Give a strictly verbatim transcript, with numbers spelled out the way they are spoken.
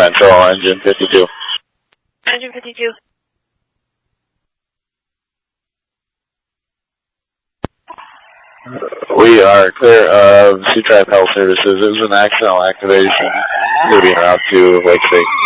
Central, engine fifty-two. Engine fifty-two. We are clear of C-Tribe Health Services. It was an accidental activation. Moving route to Lake State.